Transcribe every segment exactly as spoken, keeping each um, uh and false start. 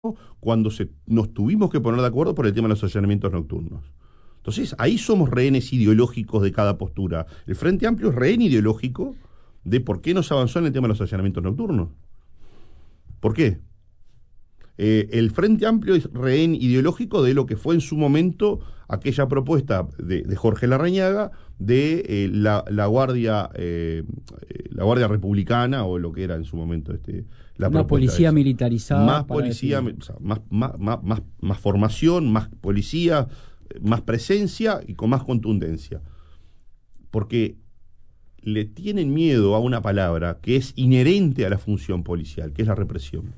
cuando se, nos tuvimos que poner de acuerdo por el tema de los allanamientos nocturnos. Entonces, ahí somos rehenes ideológicos de cada postura. El Frente Amplio es rehén ideológico de por qué no se avanzó en el tema de los allanamientos nocturnos. ¿Por qué? Eh, el Frente Amplio es rehén ideológico de lo que fue en su momento aquella propuesta de, de Jorge Larrañaga de eh, la, la Guardia eh, la Guardia Republicana, o lo que era en su momento este la una policía esa. militarizada. Más policía, o sea, más, más, más, más, más formación, más policía, más presencia y con más contundencia. Porque le tienen miedo a una palabra que es inherente a la función policial, que es la represión.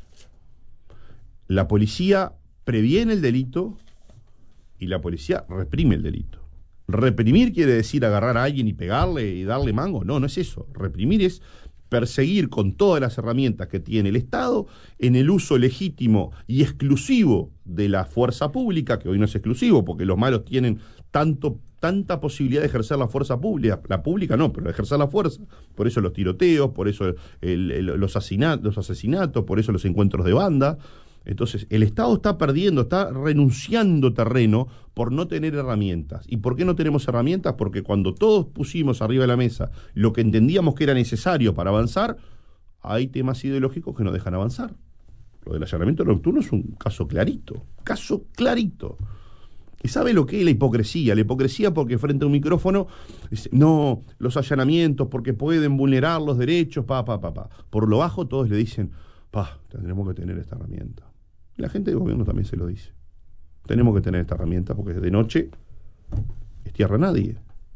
La policía previene el delito y la policía reprime el delito. Reprimir quiere decir agarrar a alguien y pegarle y darle mango. No, no es eso. Reprimir es perseguir con todas las herramientas que tiene el Estado en el uso legítimo y exclusivo de la fuerza pública, que hoy no es exclusivo porque los malos tienen tanto, tanta posibilidad de ejercer la fuerza pública, la pública no, pero de ejercer la fuerza, por eso los tiroteos, por eso el, el, los, asesinatos, los asesinatos, por eso los encuentros de banda. Entonces, el Estado está perdiendo, está renunciando terreno por no tener herramientas. ¿Y por qué no tenemos herramientas? Porque cuando todos pusimos arriba de la mesa lo que entendíamos que era necesario para avanzar, hay temas ideológicos que no dejan avanzar. Lo del allanamiento nocturno es un caso clarito, caso clarito. ¿Y sabe lo que es la hipocresía? La hipocresía porque frente a un micrófono, dice, no, los allanamientos porque pueden vulnerar los derechos, pa, pa, pa, pa. Por lo bajo todos le dicen, pa, tendremos que tener esta herramienta. La gente del gobierno también se lo dice. Tenemos que tener esta herramienta porque de noche es tierra nadie.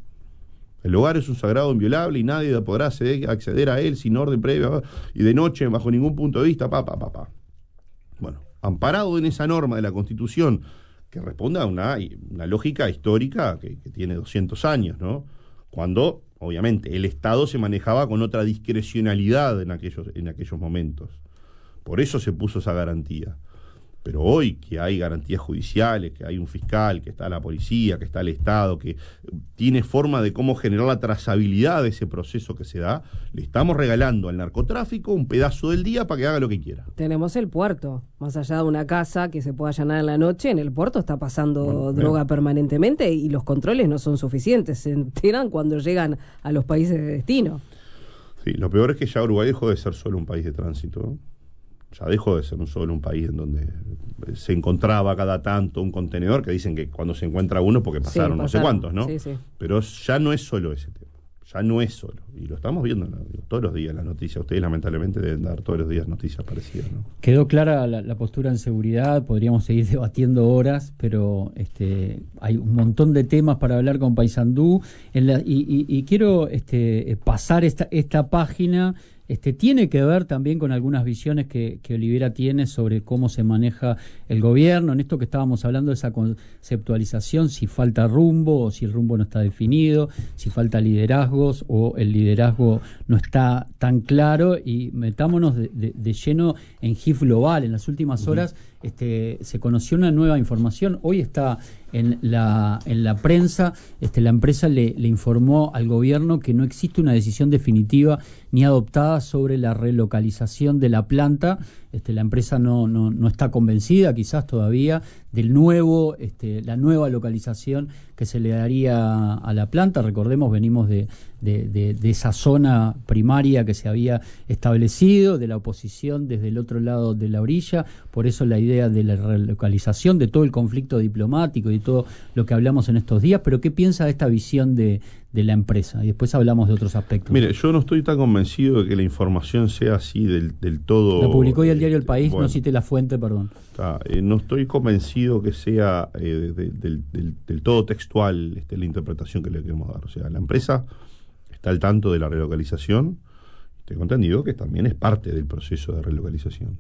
El hogar es un sagrado inviolable y nadie podrá acceder, acceder a él sin orden previo y de noche bajo ningún punto de vista, pa, pa, pa, pa. Bueno, amparado en esa norma de la Constitución que responde a una, una lógica histórica que, que tiene doscientos años, ¿no? Cuando, obviamente, el Estado se manejaba con otra discrecionalidad en aquellos, en aquellos momentos. Por eso se puso esa garantía. Pero hoy que hay garantías judiciales, que hay un fiscal, que está la policía, que está el Estado, que tiene forma de cómo generar la trazabilidad de ese proceso que se da, le estamos regalando al narcotráfico un pedazo del día para que haga lo que quiera. Tenemos el puerto, más allá de una casa que se pueda allanar en la noche, en el puerto está pasando bueno, droga bien. permanentemente y los controles no son suficientes, se enteran cuando llegan a los países de destino. Sí, lo peor es que ya Uruguay dejó de ser solo un país de tránsito, ¿no? Ya dejó de ser un solo un país en donde se encontraba cada tanto un contenedor, que dicen que cuando se encuentra uno porque pasaron, sí, pasaron no sé cuántos, ¿no? Sí, sí. Pero ya no es solo ese tema, ya no es solo. Y lo estamos viendo, ¿no? Todos los días las noticias. Ustedes lamentablemente deben dar todos los días noticias parecidas, ¿no? Quedó clara la, la postura en seguridad, podríamos seguir debatiendo horas, pero este, hay un montón de temas para hablar con Paysandú. En la, y, y, y quiero este, pasar esta, esta página. Este, tiene que ver también con algunas visiones que, que Olivera tiene sobre cómo se maneja el gobierno, en esto que estábamos hablando de esa conceptualización, si falta rumbo o si el rumbo no está definido, si falta liderazgos o el liderazgo no está tan claro, y metámonos de, de, de lleno en G I F Global. En las últimas horas uh-huh. este, se conoció una nueva información, hoy está en la, en la prensa, este, la empresa le, le informó al gobierno que no existe una decisión definitiva ni adoptada sobre la relocalización de la planta. Este, la empresa no, no, no está convencida quizás todavía del nuevo, este, la nueva localización que se le daría a la planta. Recordemos, venimos de, de, de, de esa zona primaria que se había establecido, de la oposición desde el otro lado de la orilla, por eso la idea de la relocalización, de todo el conflicto diplomático y todo lo que hablamos en estos días. Pero ¿qué piensa de esta visión de, de la empresa? Y después hablamos de otros aspectos. Mire, yo no estoy tan convencido de que la información sea así del, del todo... La publicó hoy el diario El País, bueno, no cité la fuente, perdón. Está, eh, no estoy convencido que sea eh, de, de, del, del, del todo textual este, la interpretación que le queremos dar. O sea, la empresa está al tanto de la relocalización, tengo entendido que también es parte del proceso de relocalización.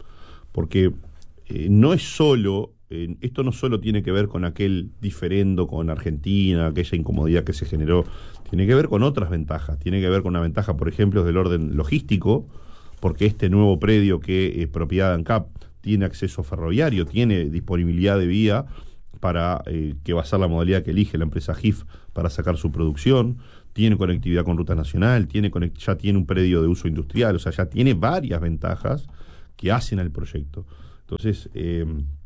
Porque eh, no es solo... Eh, esto no solo tiene que ver con aquel diferendo con Argentina, aquella incomodidad que se generó, tiene que ver con otras ventajas, tiene que ver con una ventaja, por ejemplo, del orden logístico, porque este nuevo predio que es propiedad de ANCAP tiene acceso ferroviario, tiene disponibilidad de vía para eh, que va a ser la modalidad que elige la empresa G I F para sacar su producción, tiene conectividad con ruta nacional, tiene conect- ya tiene un predio de uso industrial, o sea, ya tiene varias ventajas que hacen al proyecto. Entonces, eh,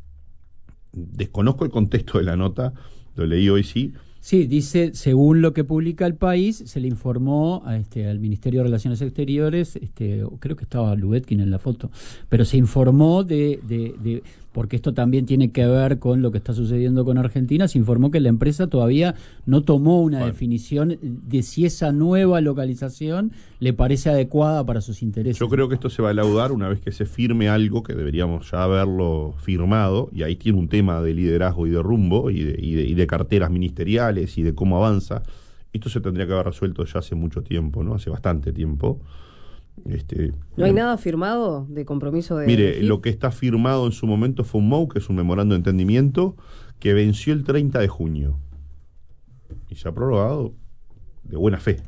desconozco el contexto de la nota, lo leí hoy sí. Sí, dice, según lo que publica El País, se le informó a este, al Ministerio de Relaciones Exteriores, este, creo que estaba Lubetkin en la foto, pero se informó de, de, de, porque esto también tiene que ver con lo que está sucediendo con Argentina, se informó que la empresa todavía no tomó una bueno. definición de si esa nueva localización le parece adecuada para sus intereses. Yo creo que esto se va a laudar una vez que se firme algo que deberíamos ya haberlo firmado, y ahí tiene un tema de liderazgo y de rumbo y de, y de, y de carteras ministeriales y de cómo avanza. Esto se tendría que haber resuelto ya hace mucho tiempo, ¿no? Hace bastante tiempo. Este, ¿No hay nada firmado de compromiso de...? Mire, de lo que está firmado en su momento fue un M O U, que es un memorando de entendimiento, que venció el treinta de junio. Y se ha prorrogado de buena fe.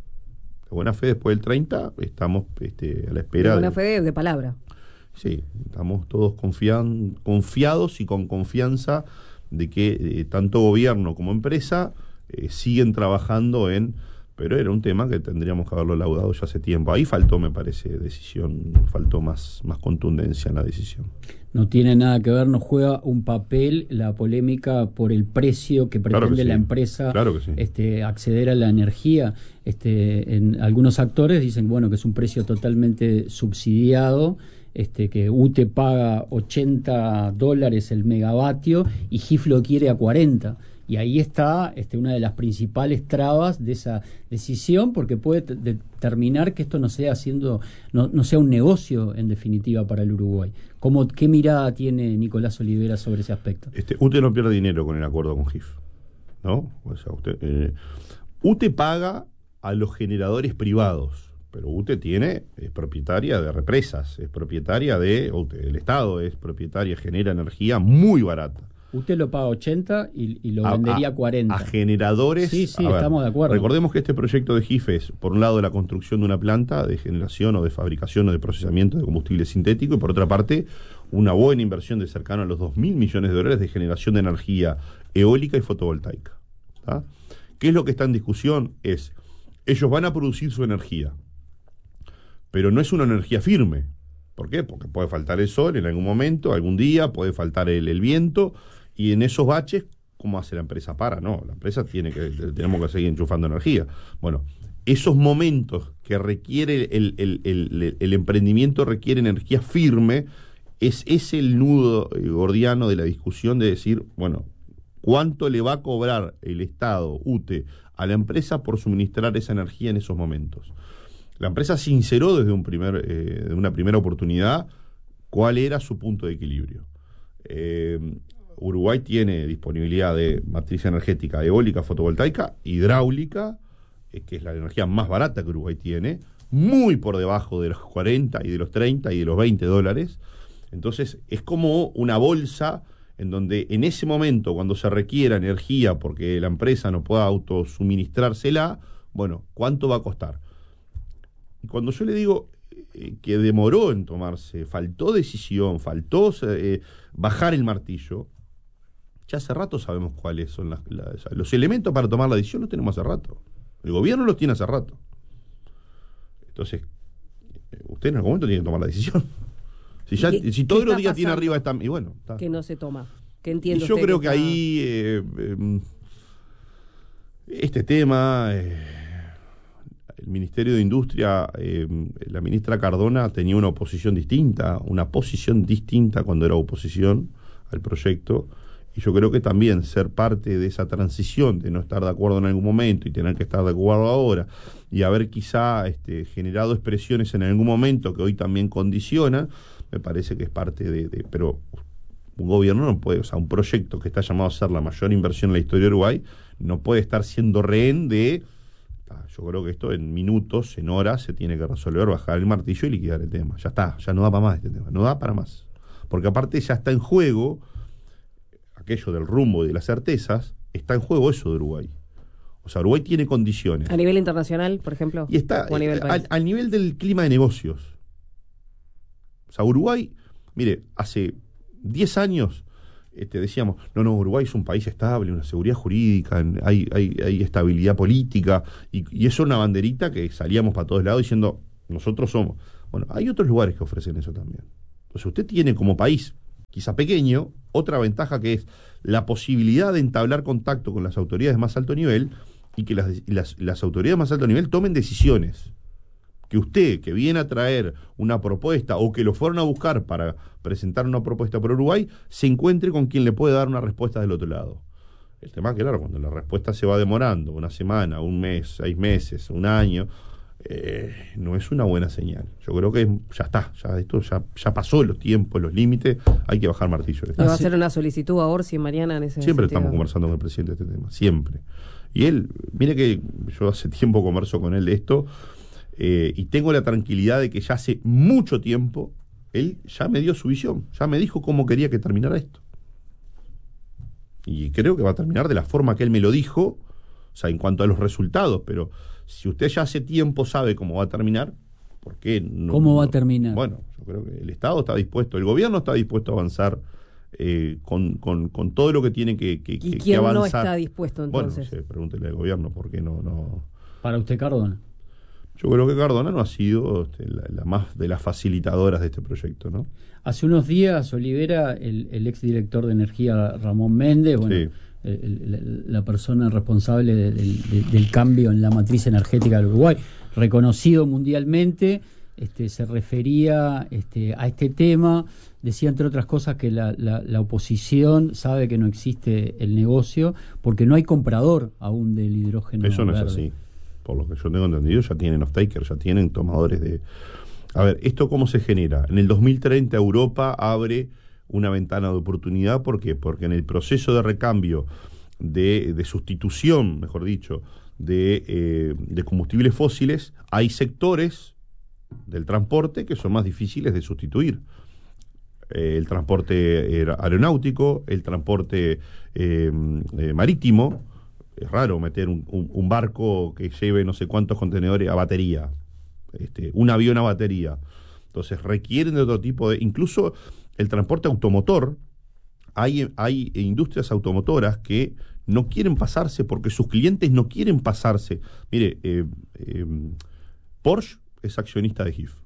De buena fe, después del treinta, estamos este, a la espera... De buena de, fe de, de palabra. Sí, estamos todos confian, confiados y con confianza de que eh, tanto gobierno como empresa eh, siguen trabajando en... Pero era un tema que tendríamos que haberlo laudado ya hace tiempo. Ahí faltó, me parece, decisión, faltó más, más contundencia en la decisión. No tiene nada que ver, no juega un papel la polémica por el precio que pretende claro que sí. la empresa claro que sí. este, acceder a la energía. Este, en algunos actores dicen bueno que es un precio totalmente subsidiado, este, que U T E paga ochenta dólares el megavatio y G I F lo quiere a cuarenta. Y ahí está este, una de las principales trabas de esa decisión, porque puede t- determinar que esto no sea haciendo, no, no sea un negocio en definitiva para el Uruguay. ¿Cómo, ¿Qué mirada tiene Nicolás Olivera sobre ese aspecto? Este, U T E no pierde dinero con el acuerdo con G I F, ¿no? O sea, usted, eh, U T E paga a los generadores privados, pero U T E tiene, es propietaria de represas, es propietaria de, U T E, el Estado es propietaria, genera energía muy barata. Usted lo paga ochenta y, y lo a, vendería a cuarenta. A generadores. Sí, sí, ver, estamos de acuerdo. Recordemos que este proyecto de G I F es, por un lado, la construcción de una planta de generación o de fabricación o de procesamiento de combustible sintético, y por otra parte, una buena inversión de cercano a los dos mil millones de dólares de generación de energía eólica y fotovoltaica. ¿Tá? ¿Qué es lo que está en discusión? Es, ellos van a producir su energía, pero no es una energía firme. ¿Por qué? Porque puede faltar el sol en algún momento, algún día, puede faltar el, el viento. Y en esos baches, ¿cómo hace la empresa para? No, la empresa tiene que, tenemos que seguir enchufando energía. Bueno, esos momentos que requiere el, el, el, el emprendimiento requiere energía firme, es, es el nudo gordiano de la discusión de decir, bueno, ¿cuánto le va a cobrar el Estado, U T E, a la empresa por suministrar esa energía en esos momentos? La empresa sinceró desde un primer, eh, de una primera oportunidad cuál era su punto de equilibrio. Eh, Uruguay tiene disponibilidad de matriz energética eólica, fotovoltaica, hidráulica, eh, que es la energía más barata que Uruguay tiene, muy por debajo de los cuarenta y de los treinta y de los veinte dólares. Entonces es como una bolsa en donde en ese momento, cuando se requiera energía porque la empresa no pueda autosuministrársela, bueno, ¿cuánto va a costar? Y cuando yo le digo eh, que demoró en tomarse, faltó decisión, faltó eh, bajar el martillo, ya hace rato sabemos cuáles son las, las, los elementos para tomar la decisión, los tenemos hace rato. El gobierno los tiene hace rato. Entonces, usted en algún momento tiene que tomar la decisión. Si, ya, si todos los días tiene arriba esta... Y bueno, está. Que no se toma. Que entiendo y yo creo que, que está... ahí eh, eh, este tema, eh, el Ministerio de Industria, eh, la ministra Cardona tenía una oposición distinta, una posición distinta cuando era oposición al proyecto. Y yo creo que también ser parte de esa transición, de no estar de acuerdo en algún momento y tener que estar de acuerdo ahora, y haber quizá este, generado expresiones en algún momento que hoy también condicionan, me parece que es parte de, de... Pero un gobierno no puede, o sea, un proyecto que está llamado a ser la mayor inversión en la historia de Uruguay, no puede estar siendo rehén de... Yo creo que esto en minutos, en horas, se tiene que resolver, bajar el martillo y liquidar el tema. Ya está, ya no da para más este tema, no da para más. Porque aparte ya está en juego... aquello del rumbo y de las certezas, está en juego eso de Uruguay. O sea, Uruguay tiene condiciones. ¿A nivel internacional, por ejemplo? Y está ¿O a nivel país? Al nivel del clima de negocios. O sea, Uruguay, mire, hace diez años este, decíamos, no, no, Uruguay es un país estable, una seguridad jurídica, hay, hay, hay estabilidad política, y, y eso es una banderita que salíamos para todos lados diciendo, nosotros somos. Bueno, hay otros lugares que ofrecen eso también. Entonces usted tiene como país, quizá pequeño, otra ventaja que es la posibilidad de entablar contacto con las autoridades de más alto nivel y que las, las, las autoridades de más alto nivel tomen decisiones. Que usted, que viene a traer una propuesta o que lo fueron a buscar para presentar una propuesta por Uruguay, se encuentre con quien le puede dar una respuesta del otro lado. El tema es que, claro, cuando la respuesta se va demorando una semana, un mes, seis meses, un año, eh, no es una buena señal. Yo creo que ya está, ya esto ya, ya pasó los tiempos, los límites, hay que bajar martillo. ¿Le va a hacer una solicitud a Orsi Mariana en ese Siempre sentido? Estamos conversando con el presidente de este tema, siempre. Y él, mire que yo hace tiempo converso con él de esto, eh, y tengo la tranquilidad de que ya hace mucho tiempo él ya me dio su visión, ya me dijo cómo quería que terminara esto. Y creo que va a terminar de la forma que él me lo dijo, o sea, en cuanto a los resultados, pero si usted ya hace tiempo sabe cómo va a terminar, ¿por qué no? ¿Cómo va no? a terminar? Bueno, yo creo que el Estado está dispuesto, el gobierno está dispuesto a avanzar eh, con, con, con todo lo que tiene que, que, ¿Y que, quién que avanzar. no está dispuesto entonces? Bueno, no sé, pregúntele al gobierno por qué no... no... Para usted, Cardona. Yo creo que Cardona no ha sido este, la, la más de las facilitadoras de este proyecto, ¿no? Hace unos días, Olivera, el, el exdirector de Energía, Ramón Méndez, bueno, Sí. el, el, la persona responsable de, de, de, del cambio en la matriz energética del Uruguay, reconocido mundialmente, este, se refería este, a este tema, decía entre otras cosas que la, la, la oposición sabe que no existe el negocio porque no hay comprador aún del hidrógeno Eso no verde. es así. Por lo que yo tengo entendido, ya tienen off-takers, ya tienen tomadores de... A ver, ¿esto cómo se genera? En el dos mil treinta Europa abre una ventana de oportunidad. ¿Por qué? Porque en el proceso de recambio, de, de sustitución, mejor dicho, de, eh, de combustibles fósiles, hay sectores del transporte que son más difíciles de sustituir. Eh, el transporte aeronáutico, el transporte eh, eh, marítimo. Es raro meter un, un, un barco que lleve no sé cuántos contenedores a batería, este, un avión a batería. Entonces requieren de otro tipo de... Incluso el transporte automotor, hay, hay industrias automotoras que no quieren pasarse porque sus clientes no quieren pasarse. Mire, eh, eh, Porsche es accionista de G I F.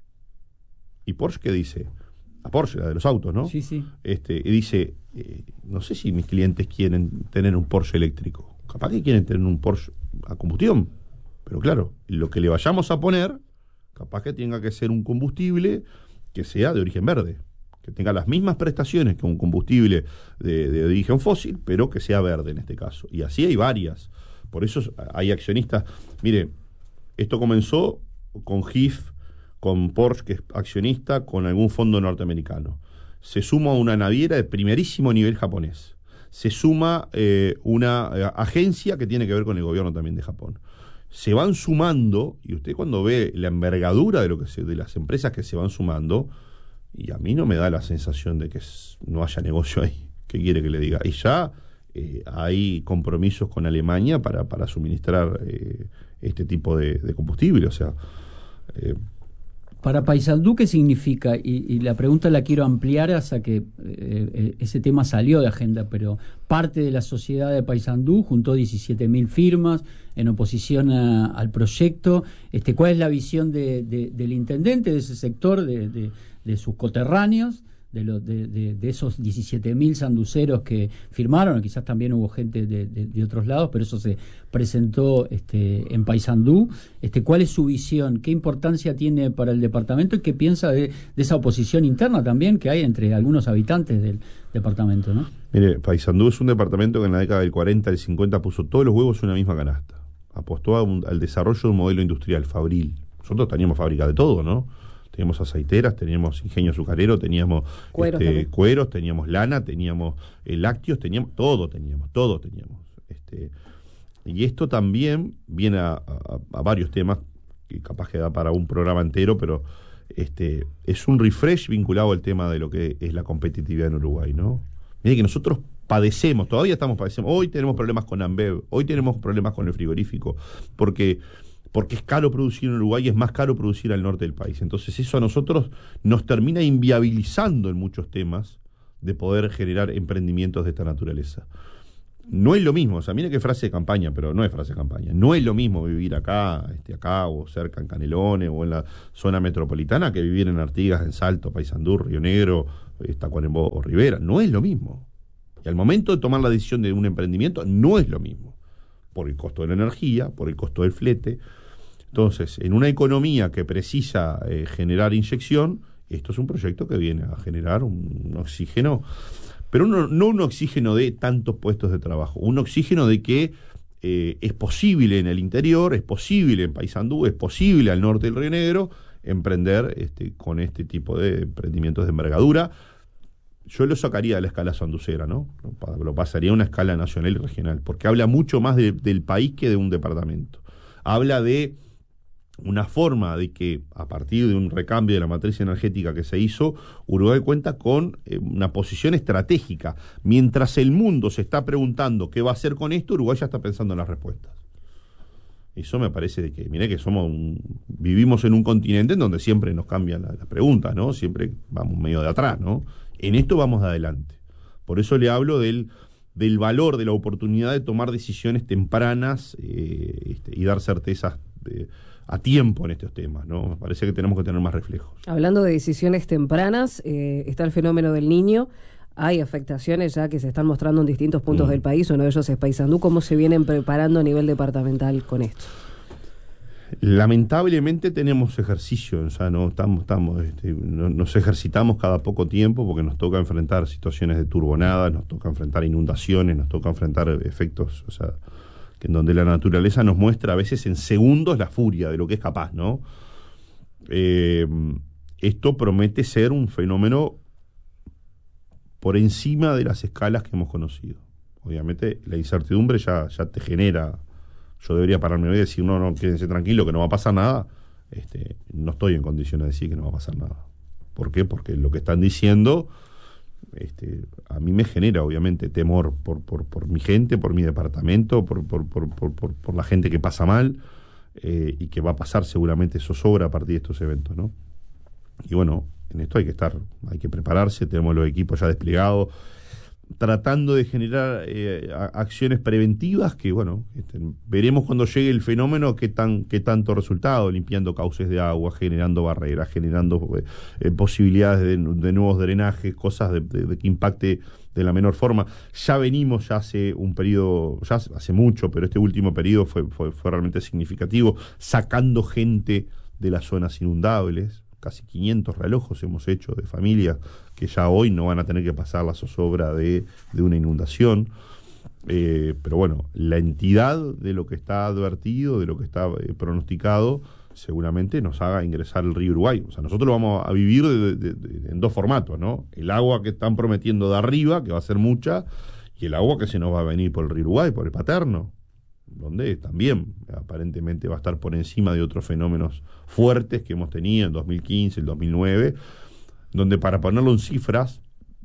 ¿Y Porsche qué dice? A Porsche, la de los autos, ¿no? Sí, sí. Este, y dice, eh, no sé si mis clientes quieren tener un Porsche eléctrico. Capaz que quieren tener un Porsche a combustión. Pero claro, lo que le vayamos a poner, capaz que tenga que ser un combustible que sea de origen verde. Que tenga las mismas prestaciones que un combustible de, de origen fósil, pero que sea verde en este caso. Y así hay varias. Por eso hay accionistas. Mire, esto comenzó con G I F, con Porsche, que es accionista, con algún fondo norteamericano. Se suma una naviera de primerísimo nivel japonés. Se suma eh, una eh, agencia que tiene que ver con el gobierno también de Japón. Se van sumando, y usted cuando ve la envergadura de lo que se, de las empresas que se van sumando, y a mí no me da la sensación de que es, no haya negocio ahí. ¿Qué quiere que le diga? Y ya eh, hay compromisos con Alemania para, para suministrar eh, este tipo de, de combustible. O sea... Eh, Para Paysandú, ¿qué significa? Y, y la pregunta la quiero ampliar hasta que eh, ese tema salió de agenda, pero parte de la sociedad de Paysandú juntó diecisiete mil firmas en oposición a, al proyecto. Este, ¿cuál es la visión de, de, del intendente de ese sector, de, de, de sus coterráneos, de, lo, de, de, de esos diecisiete mil sanduceros que firmaron? Quizás también hubo gente de, de, de otros lados, pero eso se presentó este, en Paysandú. Este, ¿cuál es su visión? ¿Qué importancia tiene para el departamento? ¿Y qué piensa de, de esa oposición interna también que hay entre algunos habitantes del departamento, ¿no? Mire, Paysandú es un departamento que en la década del cuarenta, del cincuenta puso todos los huevos en una misma canasta. Apostó a un, al desarrollo de un modelo industrial, fabril. Nosotros teníamos fábrica de todo, ¿no? Teníamos aceiteras, teníamos ingenio azucarero, teníamos cueros, este, cueros, teníamos lana, teníamos eh, lácteos, teníamos todo, teníamos, todo teníamos. Este, y esto también viene a, a, a varios temas, que capaz que da para un programa entero, pero este, es un refresh vinculado al tema de lo que es la competitividad en Uruguay, ¿no? Mire que nosotros padecemos, todavía estamos padeciendo, hoy tenemos problemas con Ambev, hoy tenemos problemas con el frigorífico, porque... porque es caro producir en Uruguay y es más caro producir al norte del país. Entonces eso a nosotros nos termina inviabilizando en muchos temas de poder generar emprendimientos de esta naturaleza. no es lo mismo, o sea, mire qué frase de campaña, pero no es frase de campaña. No es lo mismo vivir acá, este, acá o cerca en Canelones o en la zona metropolitana que vivir en Artigas, en Salto, Paysandú, Río Negro, Tacuarembó o Rivera. No es lo mismo. Y al momento de tomar la decisión de un emprendimiento, no es lo mismo. Por el costo de la energía, por el costo del flete. Entonces, en una economía que precisa eh, generar inyección, esto es un proyecto que viene a generar un, un oxígeno, pero no, no un oxígeno de tantos puestos de trabajo, un oxígeno de que eh, es posible en el interior, es posible en Paysandú, es posible al norte del Río Negro, emprender este, con este tipo de emprendimientos de envergadura. Yo lo sacaría de la escala sanducera, ¿no? Lo pasaría a una escala nacional y regional, porque habla mucho más de, del país que de un departamento. Habla de una forma de que, a partir de un recambio de la matriz energética que se hizo, Uruguay cuenta con eh, una posición estratégica. Mientras el mundo se está preguntando qué va a hacer con esto, Uruguay ya está pensando en las respuestas. Eso me parece de que, mire que somos un, vivimos en un continente en donde siempre nos cambian las la preguntas, ¿no? Siempre vamos medio de atrás, ¿no? En esto vamos de adelante. Por eso le hablo del, del valor, de la oportunidad de tomar decisiones tempranas eh, este, y dar certezas de, a tiempo en estos temas, ¿no? Me parece que tenemos que tener más reflejos. Hablando de decisiones tempranas, eh, está el fenómeno del Niño. Hay afectaciones ya que se están mostrando en distintos puntos mm. del país. Uno de ellos es Paysandú. ¿Cómo se vienen preparando a nivel departamental con esto? Lamentablemente tenemos ejercicio, o sea, no estamos, estamos, este, no, nos ejercitamos cada poco tiempo porque nos toca enfrentar situaciones de turbonadas, nos toca enfrentar inundaciones, nos toca enfrentar efectos, o sea, que en donde la naturaleza nos muestra a veces en segundos la furia de lo que es capaz, ¿no? Eh, esto promete ser un fenómeno por encima de las escalas que hemos conocido. Obviamente la incertidumbre ya, ya te genera. Yo debería pararme hoy y decir, no, no, quédense tranquilo, que no va a pasar nada. Este, no estoy en condiciones de decir que no va a pasar nada. ¿Por qué? Porque lo que están diciendo este, a mí me genera, obviamente, temor por, por, por mi gente, por mi departamento, por, por, por, por, por, por la gente que pasa mal eh, y que va a pasar seguramente zozobra a partir de estos eventos, ¿no? Y bueno, en esto hay que estar, hay que prepararse, tenemos los equipos ya desplegados, tratando de generar eh, acciones preventivas que, bueno, este, veremos cuando llegue el fenómeno qué tan qué tanto resultado, limpiando cauces de agua, generando barreras, generando eh, posibilidades de, de nuevos drenajes, cosas de, de, de que impacte de la menor forma. Ya venimos ya hace un periodo, ya hace mucho, pero este último periodo fue, fue, fue realmente significativo, sacando gente de las zonas inundables. Casi quinientos relojos hemos hecho de familias que ya hoy no van a tener que pasar la zozobra de, de una inundación. Eh, pero bueno, la entidad de lo que está advertido, de lo que está eh, pronosticado, seguramente nos haga ingresar el río Uruguay. O sea, nosotros lo vamos a vivir de, de, de, en dos formatos, ¿no? El agua que están prometiendo de arriba, que va a ser mucha, y el agua que se nos va a venir por el río Uruguay, por el Paterno, donde también aparentemente va a estar por encima de otros fenómenos fuertes que hemos tenido en dos mil quince, el dos mil nueve, donde, para ponerlo en cifras,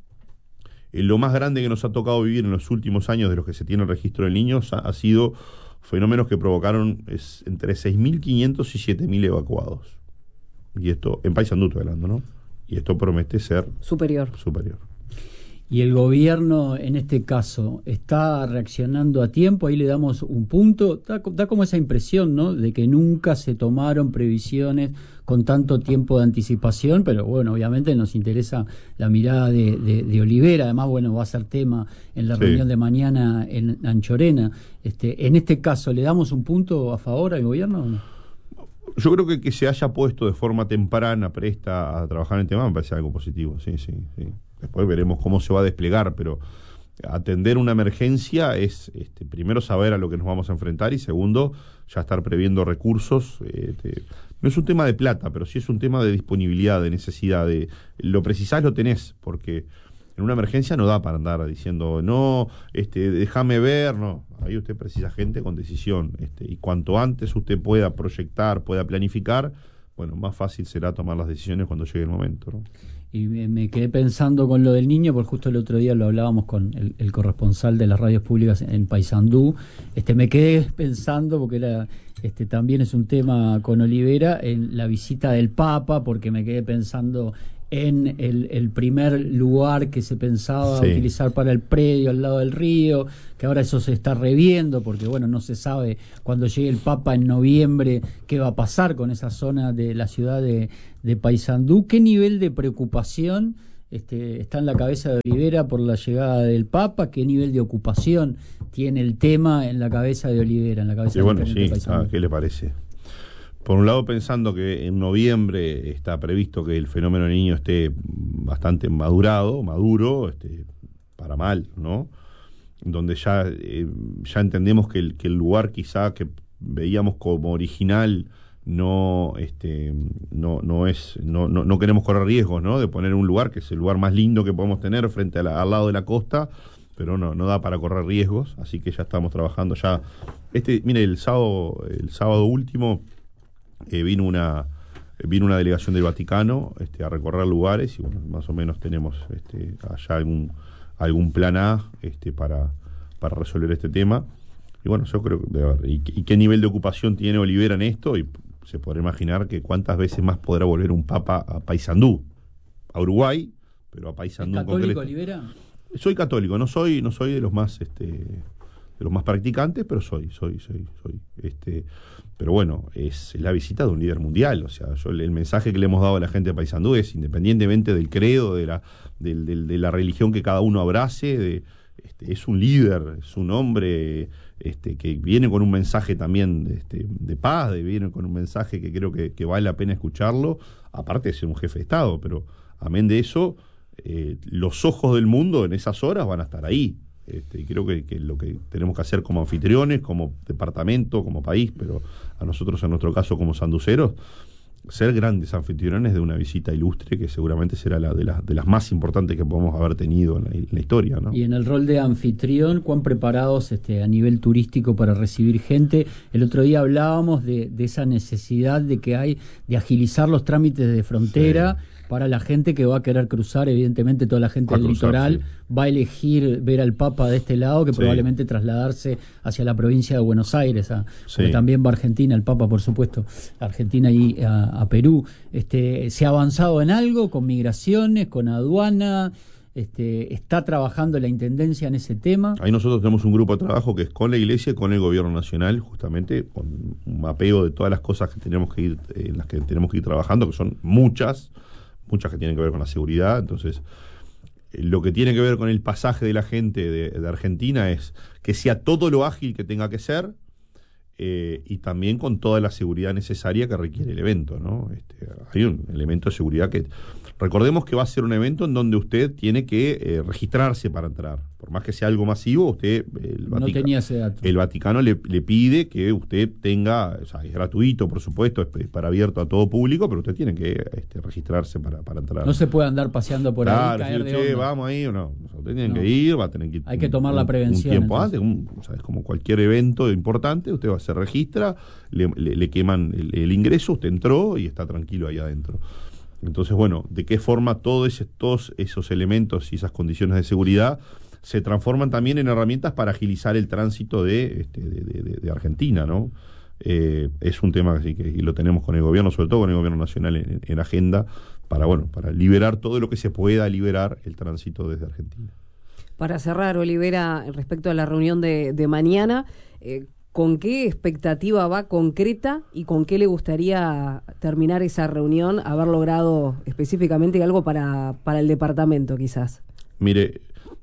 eh, lo más grande que nos ha tocado vivir en los últimos años de los que se tiene el registro de niños ha, ha sido fenómenos que provocaron es, entre seis mil quinientos y siete mil evacuados. Y esto, en Paysandú estoy hablando, ¿no? Y esto promete ser superior. superior. Y el gobierno, en este caso, está reaccionando a tiempo. Ahí le damos un punto. Da, da como esa impresión, ¿no?, de que nunca se tomaron previsiones con tanto tiempo de anticipación, pero bueno, obviamente nos interesa la mirada de, de, de Olivera. Además, bueno, va a ser tema en la sí. reunión de mañana en Anchorena. Este, en este caso, ¿le damos un punto a favor al gobierno o no? Yo creo que que se haya puesto de forma temprana, presta a trabajar en el tema, me parece algo positivo, sí, sí, sí. Después veremos cómo se va a desplegar, pero atender una emergencia es, este, primero, saber a lo que nos vamos a enfrentar y, segundo, ya estar previendo recursos. Este, no es un tema de plata, pero sí es un tema de disponibilidad, de necesidad. De lo precisás, lo tenés, porque en una emergencia no da para andar diciendo, no, este, déjame ver, no. Ahí usted precisa gente con decisión. Este, y cuanto antes usted pueda proyectar, pueda planificar, bueno, más fácil será tomar las decisiones cuando llegue el momento, ¿no? Y me quedé pensando con lo del niño, porque justo el otro día lo hablábamos con el, el corresponsal de las radios públicas en Paysandú. Este, me quedé pensando, porque era, este, también es un tema con Olivera, en la visita del Papa, porque me quedé pensando en el, el primer lugar que se pensaba sí. utilizar para el predio al lado del río, que ahora eso se está reviendo porque bueno, no se sabe cuando llegue el Papa en noviembre qué va a pasar con esa zona de la ciudad de, de Paysandú. ¿Qué nivel de preocupación este, está en la cabeza de Olivera por la llegada del Papa? ¿Qué nivel de ocupación tiene el tema en la cabeza de Olivera, en la cabeza sí, del bueno, intendente sí. Paysandú? Ah, ¿qué le parece? Por un lado, pensando que en noviembre está previsto que el fenómeno del Niño esté bastante madurado, maduro, este, para mal, ¿no? Donde ya, eh, ya entendemos que el, que el lugar quizá que veíamos como original no, este, no, no es, no, no, no queremos correr riesgos, ¿no? De poner un lugar que es el lugar más lindo que podemos tener frente a la, al lado de la costa, pero no, no da para correr riesgos, así que ya estamos trabajando ya. Este, mire, el sábado, el sábado último eh, vino una vino una delegación del Vaticano este, a recorrer lugares y bueno, más o menos tenemos este, allá algún algún plan A este, para, para resolver este tema. Y bueno, yo creo que, a ver, y, y qué nivel de ocupación tiene Olivera en esto, y se podrá imaginar que cuántas veces más podrá volver un papa a Paysandú, a Uruguay, pero a Paysandú en concreto. ¿Católico, Olivera? Soy católico, no soy, no soy de los más, este, de los más practicantes, pero soy, soy, soy, soy, este, pero bueno, es la visita de un líder mundial, o sea, yo el mensaje que le hemos dado a la gente de Paysandú es, independientemente del credo, de la, de, de, de la religión que cada uno abrace, de, este, es un líder, es un hombre este, que viene con un mensaje también este, de paz, de, viene con un mensaje que creo que, que vale la pena escucharlo, aparte de ser un jefe de Estado, pero amén de eso, eh, los ojos del mundo en esas horas van a estar ahí. Este, y creo que, que lo que tenemos que hacer como anfitriones, como departamento, como país, pero a nosotros en nuestro caso como sanduceros, ser grandes anfitriones de una visita ilustre que seguramente será la de, la, de las más importantes que podemos haber tenido en la, en la historia, ¿no? Y en el rol de anfitrión, ¿cuán preparados este, a nivel turístico para recibir gente? El otro día hablábamos de, de esa necesidad de que hay de agilizar los trámites de frontera. Sí. Para la gente que va a querer cruzar, evidentemente toda la gente a del cruzar, litoral sí. va a elegir ver al Papa de este lado que sí. Probablemente trasladarse hacia la provincia de Buenos Aires, a, sí. Porque también va a Argentina, el Papa por supuesto, Argentina y a, a Perú. Este, ¿se ha avanzado en algo con migraciones, con aduana? Este, ¿Está trabajando la Intendencia en ese tema? Ahí nosotros tenemos un grupo de trabajo que es con la Iglesia y con el Gobierno Nacional, justamente con un mapeo de todas las cosas que tenemos que ir, en las que tenemos que ir trabajando, que son muchas, muchas que tienen que ver con la seguridad. Entonces, eh, lo que tiene que ver con el pasaje de la gente de, de Argentina es que sea todo lo ágil que tenga que ser, eh, y también con toda la seguridad necesaria que requiere el evento, ¿no? Este, hay un elemento de seguridad que... Recordemos que va a ser un evento en donde usted tiene que eh, registrarse para entrar. Por más que sea algo masivo, usted... El no Vatica, tenía ese dato. El Vaticano le, le pide que usted tenga... O sea, es gratuito, por supuesto, es, es para abierto a todo público, pero usted tiene que este, registrarse para, para entrar. No se puede andar paseando por claro, ahí, caer si de usted, onda. vamos ahí o no. O sea, usted tiene no. que ir, va a tener que ir... Hay que un, tomar la prevención. Un tiempo entonces. antes, un, o sea, es como cualquier evento importante, usted va, se registra, le, le, le queman el, el ingreso, usted entró y está tranquilo ahí adentro. Entonces, bueno, ¿de qué forma todo ese, todos esos elementos y esas condiciones de seguridad se transforman también en herramientas para agilizar el tránsito de, este, de, de, de Argentina, ¿no? Eh, es un tema así que y lo tenemos con el gobierno, sobre todo con el gobierno nacional en, en agenda, para, bueno, para liberar todo lo que se pueda liberar el tránsito desde Argentina. Para cerrar, Olivera, respecto a la reunión de, de mañana, eh, ¿con qué expectativa va concreta y con qué le gustaría terminar esa reunión, haber logrado específicamente algo para, para el departamento quizás? Mire,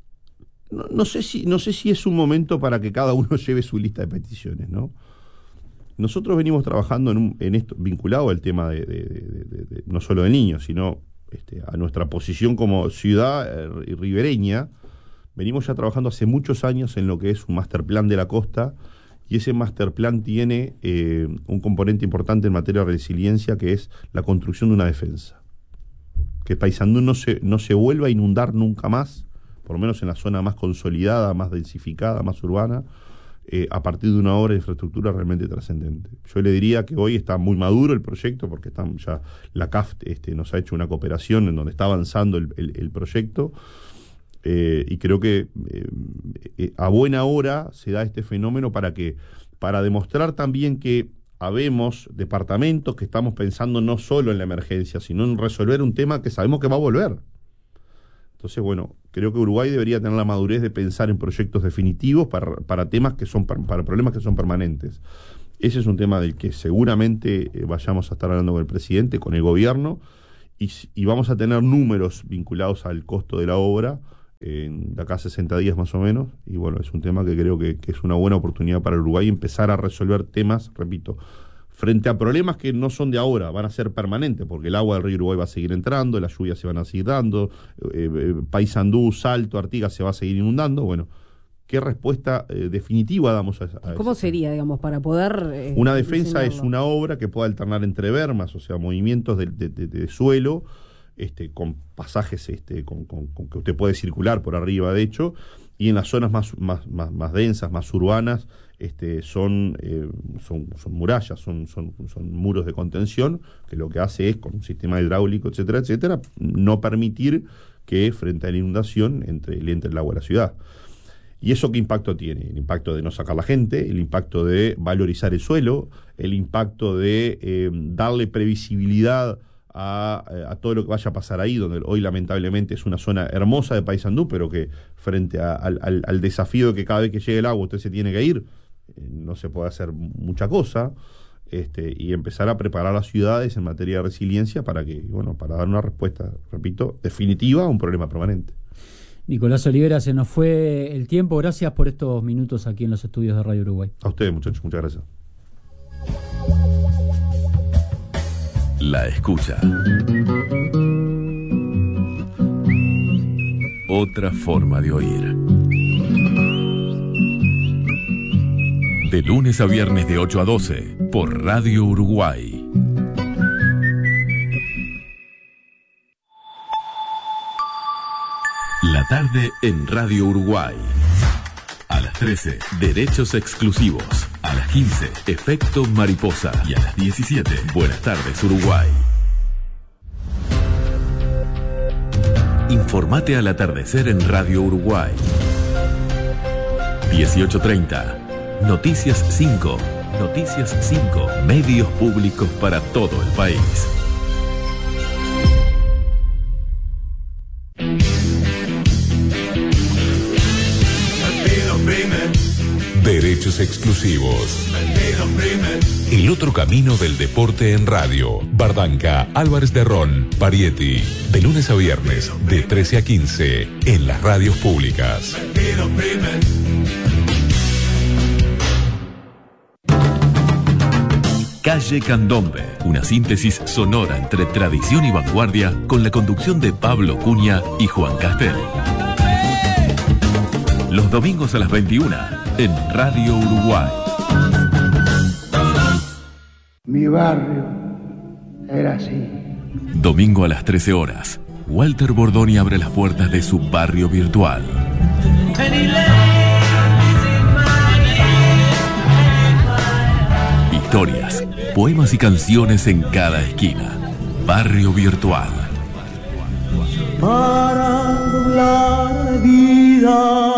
no, no sé si, no sé si es un momento para que cada uno lleve su lista de peticiones, ¿no? Nosotros venimos trabajando en, un, en esto, vinculado al tema de, de, de, de, de no solo de niños, sino este, a nuestra posición como ciudad eh, ribereña. Venimos ya trabajando hace muchos años en lo que es un master plan de la costa. Y ese master plan tiene eh, un componente importante en materia de resiliencia, que es la construcción de una defensa. Que Paysandú no se, no se vuelva a inundar nunca más, por lo menos en la zona más consolidada, más densificada, más urbana, eh, a partir de una obra de infraestructura realmente trascendente. Yo le diría que hoy está muy maduro el proyecto, porque está, ya la C A F este, nos ha hecho una cooperación en donde está avanzando el, el, el proyecto. Eh, y creo que eh, eh, a buena hora se da este fenómeno para que para demostrar también que habemos departamentos que estamos pensando no solo en la emergencia, sino en resolver un tema que sabemos que va a volver. Entonces, bueno, creo que Uruguay debería tener la madurez de pensar en proyectos definitivos para, para temas que son, para problemas que son permanentes. Ese es un tema del que seguramente eh, vayamos a estar hablando con el presidente, con el gobierno, y, y vamos a tener números vinculados al costo de la obra en de acá a sesenta días más o menos, y bueno, es un tema que creo que, que es una buena oportunidad para Uruguay empezar a resolver temas, repito, frente a problemas que no son de ahora, van a ser permanentes, porque el agua del río Uruguay va a seguir entrando, las lluvias se van a seguir dando, eh, eh, Paysandú, Salto, Artigas se va a seguir inundando, bueno, ¿qué respuesta eh, definitiva damos a, a ¿Cómo eso? sería, digamos, para poder... Eh, una defensa diseñarlo? Es una obra que pueda alternar entre bermas, o sea, movimientos de, de, de, de suelo, este, con pasajes este, con, con, con que usted puede circular por arriba, de hecho, y en las zonas más, más, más, más densas, más urbanas, este, son, eh, son, son murallas, son, son, son muros de contención, que lo que hace es, con un sistema hidráulico, etcétera, etcétera, no permitir que frente a la inundación entre, le entre el agua a la ciudad. ¿Y eso qué impacto tiene? El impacto de no sacar la gente, el impacto de valorizar el suelo, el impacto de eh, darle previsibilidad a, a todo lo que vaya a pasar ahí, donde hoy lamentablemente es una zona hermosa de Paysandú, pero que frente a, al, al, al desafío de que cada vez que llegue el agua usted se tiene que ir, eh, no se puede hacer mucha cosa, este, y empezar a preparar las ciudades en materia de resiliencia para que, bueno, para dar una respuesta, repito, definitiva a un problema permanente. Nicolás Olivera, se nos fue el tiempo. Gracias por estos minutos aquí en los estudios de Radio Uruguay. A ustedes, muchachos, muchas gracias. La escucha. Otra forma de oír. De lunes a viernes de ocho a doce por Radio Uruguay. La tarde en Radio Uruguay. A las trece, Derechos Exclusivos. A las quince, Efecto Mariposa. Y a las diecisiete, Buenas tardes Uruguay. Informate al atardecer en Radio Uruguay. dieciocho treinta, Noticias cinco. Noticias cinco, medios públicos para todo el país. Derechos Exclusivos. El otro camino del deporte en radio. Bardanca, Álvarez de Ron, Parietti. De lunes a viernes, de trece a quince, en las radios públicas. Calle Candombe, una síntesis sonora entre tradición y vanguardia con la conducción de Pablo Cunha y Juan Castel. Los domingos a las veintiuna en Radio Uruguay. Mi barrio era así. Domingo a las trece horas, Walter Bordoni abre las puertas de su barrio virtual. Historias, poemas y canciones en cada esquina. Barrio virtual. Para doblar la vida.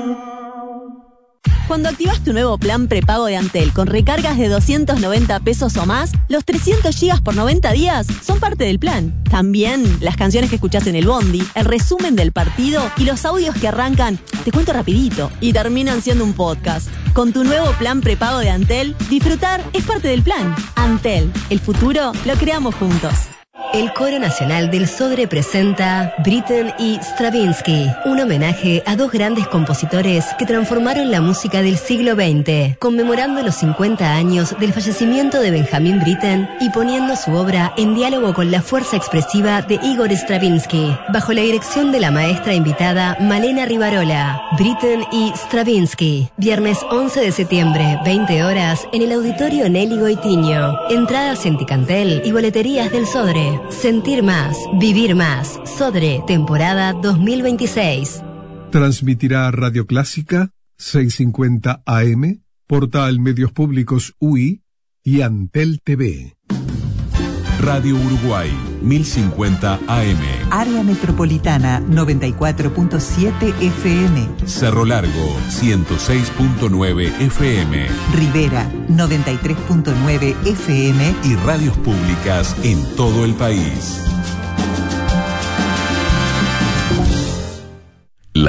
Cuando activas tu nuevo plan prepago de Antel con recargas de doscientos noventa pesos o más, los trescientos gigas por noventa días son parte del plan. También las canciones que escuchás en el bondi, el resumen del partido y los audios que arrancan, te cuento rapidito, y terminan siendo un podcast. Con tu nuevo plan prepago de Antel, disfrutar es parte del plan. Antel, el futuro lo creamos juntos. El Coro Nacional del Sodre presenta Britten y Stravinsky, un homenaje a dos grandes compositores que transformaron la música del siglo veinte, conmemorando los cincuenta años del fallecimiento de Benjamin Britten y poniendo su obra en diálogo con la fuerza expresiva de Igor Stravinsky, bajo la dirección de la maestra invitada Malena Rivarola. Britten y Stravinsky, viernes once de septiembre, veinte horas, en el Auditorio Nelly Goitiño. Entradas en Ticantel y boleterías del Sodre. Sentir más, vivir más. Sodre, temporada dos mil veintiséis. Transmitirá Radio Clásica, seiscientos cincuenta A M, Portal Medios Públicos U I y Antel T V. Radio Uruguay, mil cincuenta A M. Área Metropolitana noventa y cuatro punto siete F M. Cerro Largo ciento seis punto nueve F M. Rivera noventa y tres punto nueve F M. Y radios públicas en todo el país.